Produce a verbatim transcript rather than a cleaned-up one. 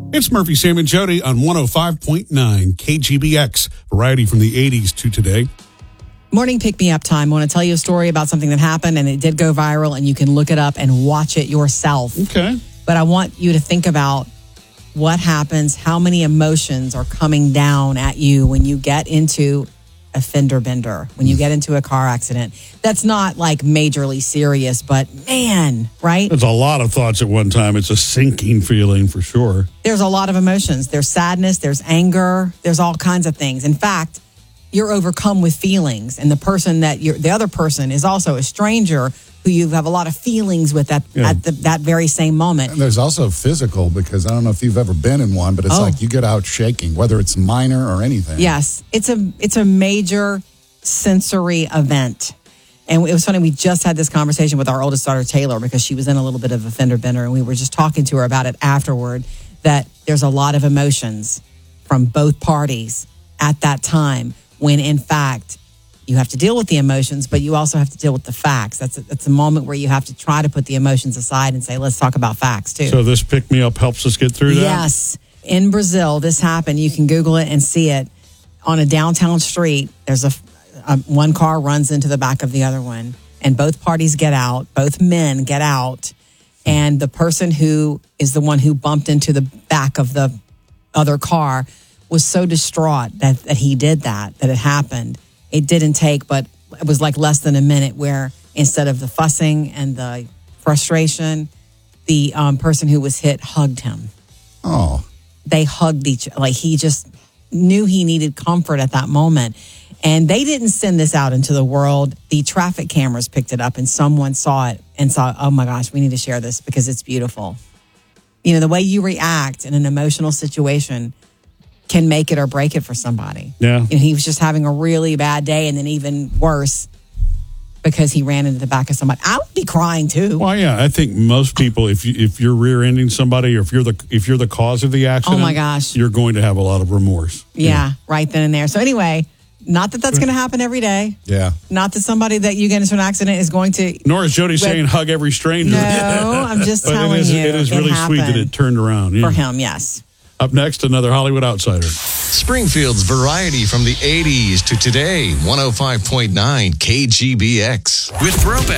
It's Murphy, Sam, and Jody on one oh five point nine K G B X. Variety from the eighties to today. Morning pick-me-up time. I want to tell you a story about something that happened, and it did go viral, and you can look it up and watch it yourself. Okay. But I want you to think about what happens, how many emotions are coming down at you when you get into a fender bender, when you get into a car accident. That's not like majorly serious, but man, right? There's a lot of thoughts at one time. It's a sinking feeling for sure. There's a lot of emotions. There's sadness, there's anger, there's all kinds of things. In fact, you're overcome with feelings, and the person that you're, the other person is also a stranger who you have a lot of feelings with at, Yeah. at the, that very same moment. And there's also physical, because I don't know if you've ever been in one, but it's Oh. like you get out shaking, whether it's minor or anything. Yes, it's a it's a major sensory event. And it was funny, we just had this conversation with our oldest daughter, Taylor, because she was in a little bit of a fender bender, and we were just talking to her about it afterward, that there's a lot of emotions from both parties at that time, when in fact you have to deal with the emotions, but you also have to deal with the facts. That's a, that's a moment where you have to try to put the emotions aside and say, let's talk about facts too. So this pick-me-up helps us get through that? Yes. In Brazil, this happened. You can Google it and see it. On a downtown street, there's a, a one car runs into the back of the other one, and both parties get out. Both men get out, and the person who is the one who bumped into the back of the other car was so distraught that, that he did that, that it happened. It didn't take, but it was like less than a minute where instead of the fussing and the frustration, the um, person who was hit hugged him. Oh. They hugged each other. Like, he just knew he needed comfort at that moment. And they didn't send this out into the world. The traffic cameras picked it up, and someone saw it and saw, oh my gosh, we need to share this because it's beautiful. You know, the way you react in an emotional situation can make it or break it for somebody. Yeah. You know, he was just having a really bad day, and then even worse because he ran into the back of somebody. I would be crying too. Well, yeah, I think most people, if you, if you're rear-ending somebody, or if you're the if you're the cause of the accident, Oh, my gosh. you're going to have a lot of remorse. Yeah, right then and there. So anyway, not that that's going to happen every day. Yeah. Not that somebody that you get into an accident is going to. Nor is Jody saying hug every stranger. No, I'm just but telling it is, you. it is really sweet that happened it turned around. Yeah. for him, yes. Up next, another Hollywood outsider. Springfield's variety from the eighties to today, one oh five point nine K G B X. With Throwback.